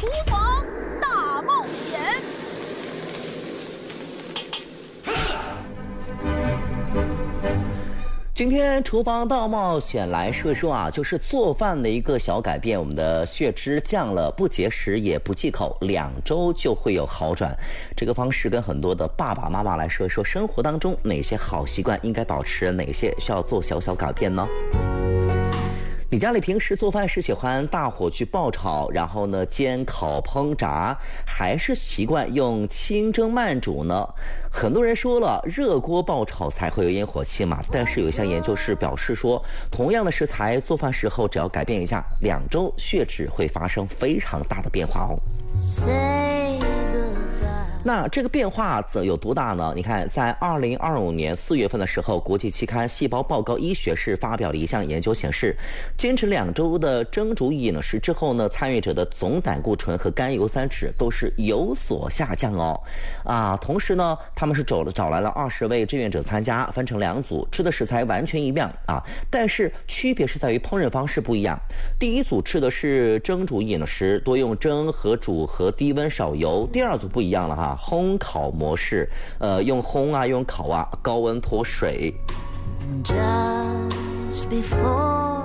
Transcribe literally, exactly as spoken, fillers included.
厨房大冒险。 今天厨房大冒险来说一说啊，就是做饭的一个小改变，我们的血脂降了，不节食也不忌口，两周就会有好转。这个方式跟很多的爸爸妈妈来说一说，生活当中哪些好习惯应该保持，哪些需要做小小改变呢？你家里平时做饭是喜欢大火去爆炒，然后呢煎、烤、烹、炸，还是习惯用清蒸慢煮呢？很多人说了，热锅爆炒才会有烟火气嘛，但是有一项研究是表示说，同样的食材做饭时候只要改变一下，两周血脂会发生非常大的变化哦。那这个变化则有多大呢？你看，在二零二五年四月份的时候，国际期刊《细胞报告医学》是发表了一项研究显示，坚持两周的蒸煮饮食之后呢，参与者的总胆固醇和甘油三酯都是有所下降哦。啊，同时呢，他们是找了找来了二十位志愿者参加，分成两组，吃的食材完全一样啊，但是区别是在于烹饪方式不一样。第一组吃的是蒸煮饮食，多用蒸和煮和低温少油；第二组不一样了哈。烘烤模式，呃，用烘啊，用烤啊，高温脱水。Just before